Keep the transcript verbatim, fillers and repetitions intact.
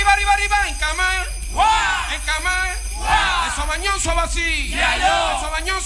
arriba, arriba, arriba, en cama, en cama, eso bañoso va así, eso bañoso.